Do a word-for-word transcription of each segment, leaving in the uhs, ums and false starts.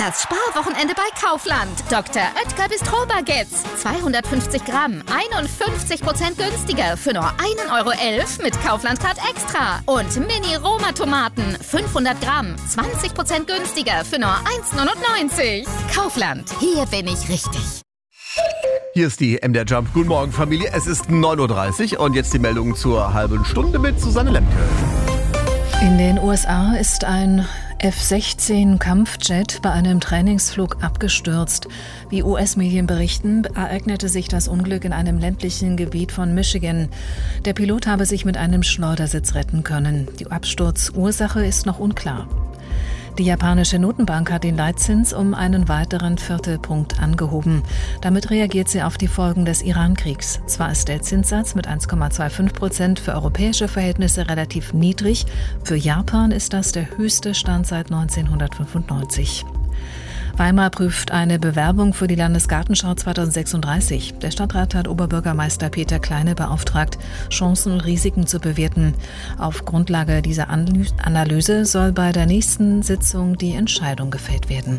Das Sparwochenende bei Kaufland. Doktor Oetker Bistro Baguettes. zweihundertfünfzig Gramm, einundfünfzig Prozent günstiger für nur ein Euro elf mit Kaufland-Card Extra. Und Mini-Roma-Tomaten, fünfhundert Gramm, zwanzig Prozent günstiger für nur eins neunundneunzig. Kaufland, hier bin ich richtig. Hier ist die M D R Jump. Guten Morgen, Familie. Es ist neun Uhr dreißig und jetzt die Meldung zur halben Stunde mit Susanne Lemke. In den U S A ist ein F sechzehn Kampfjet bei einem Trainingsflug abgestürzt. Wie U S-Medien berichten, ereignete sich das Unglück in einem ländlichen Gebiet von Michigan. Der Pilot habe sich mit einem Schleudersitz retten können. Die Absturzursache ist noch unklar. Die japanische Notenbank hat den Leitzins um einen weiteren Viertelpunkt angehoben. Damit reagiert sie auf die Folgen des Iran-Kriegs. Zwar ist der Zinssatz mit eins Komma fünfundzwanzig Prozent für europäische Verhältnisse relativ niedrig, für Japan ist das der höchste Stand seit neunzehnhundertfünfundneunzig. Weimar prüft eine Bewerbung für die Landesgartenschau zweitausendsechsunddreißig. Der Stadtrat hat Oberbürgermeister Peter Kleine beauftragt, Chancen und Risiken zu bewerten. Auf Grundlage dieser Analyse soll bei der nächsten Sitzung die Entscheidung gefällt werden.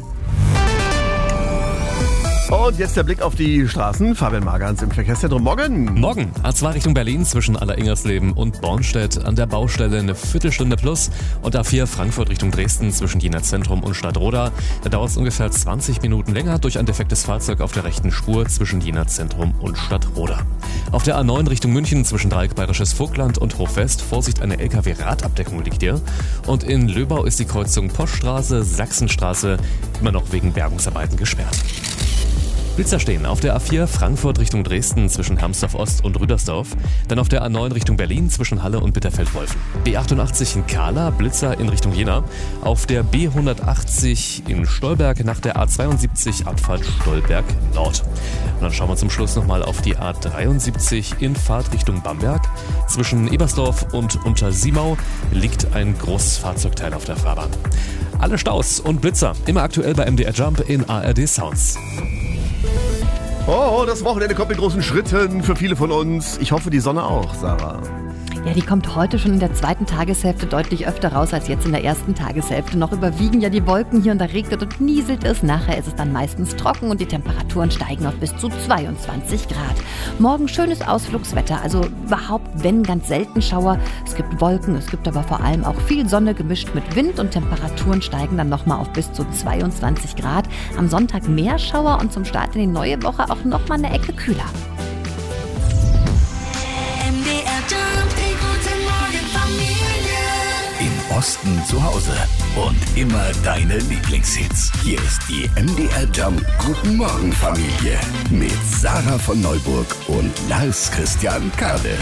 Und jetzt der Blick auf die Straßen. Fabian Margans im Verkehrszentrum. Morgen. Morgen. A zwei Richtung Berlin zwischen Aller-Ingersleben und Bornstedt. An der Baustelle eine Viertelstunde plus. Und A vier Frankfurt Richtung Dresden zwischen Jena Zentrum und Stadtroda. Da dauert es ungefähr zwanzig Minuten länger durch ein defektes Fahrzeug auf der rechten Spur zwischen Jena Zentrum und Stadtroda. Auf der A neun Richtung München zwischen Dreieck Bayerisches Vogtland und Hofwest. Vorsicht, eine L K W-Radabdeckung liegt hier. Und in Löbau ist die Kreuzung Poststraße, Sachsenstraße immer noch wegen Bergungsarbeiten gesperrt. Blitzer stehen auf der A vier Frankfurt Richtung Dresden zwischen Hermsdorf Ost und Rüdersdorf. Dann auf der A neun Richtung Berlin zwischen Halle und Bitterfeld-Wolfen. B achtundachtzig in Kahla, Blitzer in Richtung Jena. Auf der B hundertachtzig in Stolberg nach der A zweiundsiebzig Abfahrt Stolberg Nord. Und dann schauen wir zum Schluss nochmal auf die A dreiundsiebzig in Fahrt Richtung Bamberg. Zwischen Ebersdorf und Untersimau liegt ein großes Fahrzeugteil auf der Fahrbahn. Alle Staus und Blitzer immer aktuell bei M D R Jump in A R D Sounds. Oh, das Wochenende kommt mit großen Schritten für viele von uns. Ich hoffe, die Sonne auch, Sarah. Ja, die kommt heute schon in der zweiten Tageshälfte deutlich öfter raus als jetzt in der ersten Tageshälfte. Noch überwiegen ja die Wolken hier und da regnet und nieselt es. Nachher ist es dann meistens trocken und die Temperaturen steigen auf bis zu zweiundzwanzig Grad. Morgen schönes Ausflugswetter, also überhaupt, wenn, ganz selten Schauer. Es gibt Wolken, es gibt aber vor allem auch viel Sonne gemischt mit Wind und Temperaturen steigen dann nochmal auf bis zu zweiundzwanzig Grad. Am Sonntag mehr Schauer und zum Start in die neue Woche auch nochmal eine Ecke kühler. Im Osten zu Hause und immer deine Lieblingshits. Hier ist die M D R Jump Guten Morgen Familie mit Sarah von Neuburg und Lars Christian Kade.